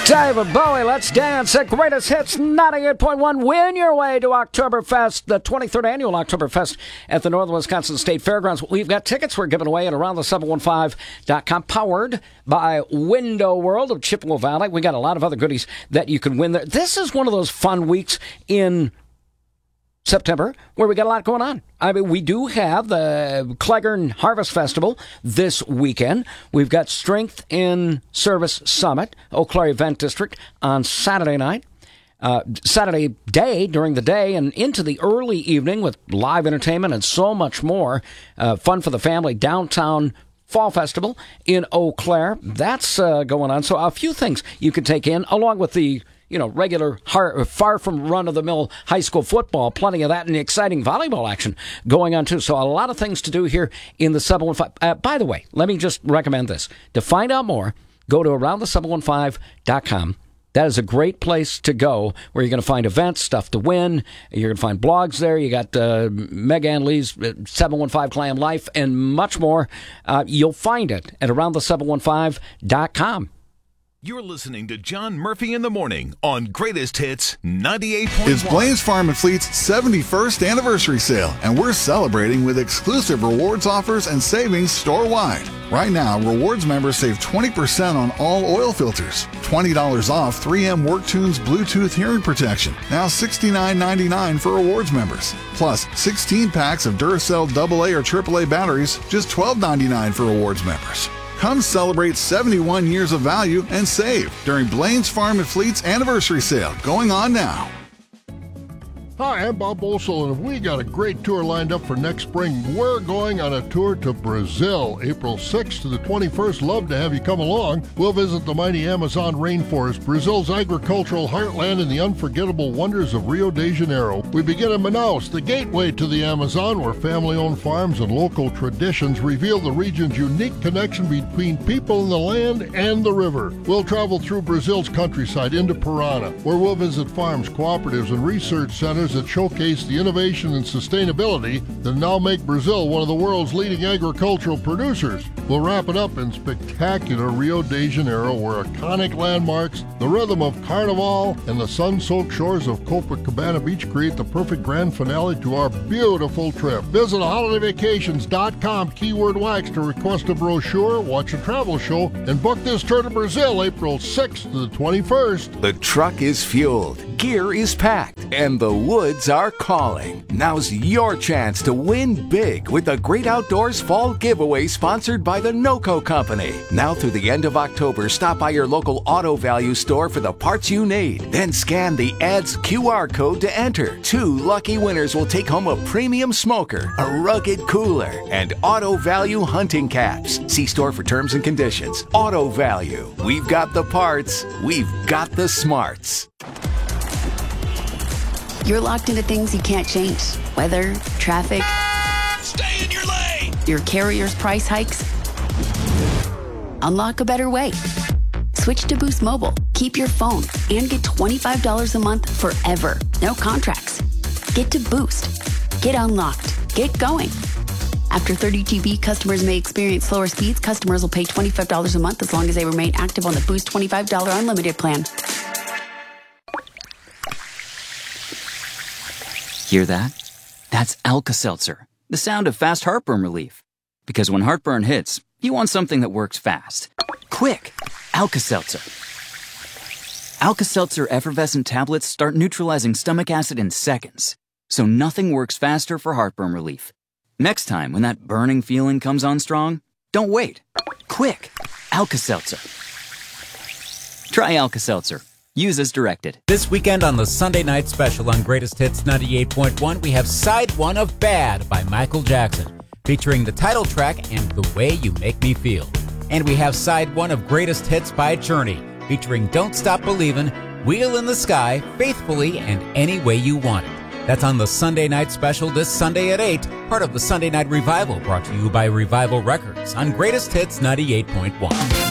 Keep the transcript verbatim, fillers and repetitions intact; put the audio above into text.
David Bowie, Let's Dance at Greatest Hits ninety-eight point one. Win your way to Oktoberfest, the twenty-third annual Oktoberfest at the Northern Wisconsin State Fairgrounds. We've got tickets we're giving away at around the seven one five dot com, powered by Window World of Chippewa Valley. We got a lot of other goodies that you can win there. This is one of those fun weeks in September, where we got a lot going on. I mean, we do have the Cleghorn Harvest Festival this weekend. We've got Strength in Service Summit, Eau Claire Event District, on Saturday night, uh, Saturday day, during the day, and into the early evening with live entertainment and so much more. Uh, fun for the family. Downtown Fall Festival in Eau Claire. That's uh, going on. So a few things you can take in, along with the you know, regular, far from run-of-the-mill high school football, plenty of that, and exciting volleyball action going on, too. So a lot of things to do here in the seven one five. Uh, by the way, let me just recommend this. To find out more, go to around the seven one five dot com. That is a great place to go, where you're going to find events, stuff to win. You're going to find blogs there. You got uh, Meg Ann Lee's seven one five Clam Life and much more. Uh, you'll find it at around the seven one five dot com. You're listening to John Murphy in the Morning on Greatest Hits ninety-eight point one. It's Blaine's Farm and Fleet's seventy-first anniversary sale, and we're celebrating with exclusive rewards offers and savings store-wide. Right now, rewards members save twenty percent on all oil filters, twenty dollars off three M WorkTunes Bluetooth hearing protection, now sixty-nine ninety-nine for rewards members. Plus, sixteen packs of Duracell double A or triple A batteries, just twelve ninety-nine for rewards members. Come celebrate seventy-one years of value and save during Blaine's Farm and Fleet's anniversary sale going on now. Hi, I'm Bob Bolsel, and we got a great tour lined up for next spring. We're going on a tour to Brazil, April sixth to the twenty-first. Love to have you come along. We'll visit the mighty Amazon rainforest, Brazil's agricultural heartland, and the unforgettable wonders of Rio de Janeiro. We begin in Manaus, the gateway to the Amazon, where family-owned farms and local traditions reveal the region's unique connection between people in the land and the river. We'll travel through Brazil's countryside into Parana, where we'll visit farms, cooperatives, and research centers that showcase the innovation and sustainability that now make Brazil one of the world's leading agricultural producers. We'll wrap it up in spectacular Rio de Janeiro, where iconic landmarks, the rhythm of Carnival, and the sun-soaked shores of Copacabana Beach create the perfect grand finale to our beautiful trip. Visit holiday vacations dot com, keyword wax, to request a brochure, watch a travel show, and book this tour to Brazil, April sixth to the twenty-first. The truck is fueled, gear is packed, and the woods are calling. Now's your chance to win big with the Great Outdoors Fall Giveaway, sponsored by the NOCO Company. Now through the end of October, stop by your local Auto Value store for the parts you need. Then scan the ad's Q R code to enter. Two lucky winners will take home a premium smoker, a rugged cooler, and Auto Value hunting caps. See store for terms and conditions. Auto Value. We've got the parts. We've got the smarts. You're locked into things you can't change. Weather, traffic. Stay in your lane! Your carrier's price hikes. Unlock a better way. Switch to Boost Mobile. Keep your phone and get twenty-five dollars a month forever. No contracts. Get to Boost. Get unlocked. Get going. After thirty G B, customers may experience slower speeds. Customers will pay twenty-five dollars a month as long as they remain active on the Boost twenty-five dollars unlimited plan. Hear that? That's Alka-Seltzer, the sound of fast heartburn relief. Because when heartburn hits, you want something that works fast. Quick! Alka-Seltzer. Alka-Seltzer effervescent tablets start neutralizing stomach acid in seconds, so nothing works faster for heartburn relief. Next time, when that burning feeling comes on strong, don't wait. Quick! Alka-Seltzer. Try Alka-Seltzer. Use as directed. This weekend on the Sunday night special on Greatest Hits ninety-eight point one, we have Side one of Bad by Michael Jackson, featuring the title track and The Way You Make Me Feel. And we have Side one of Greatest Hits by Journey, featuring Don't Stop Believin', Wheel in the Sky, Faithfully, and Any Way You Want It. That's on the Sunday night special this Sunday at eight, part of the Sunday Night Revival, brought to you by Revival Records on Greatest Hits ninety-eight point one.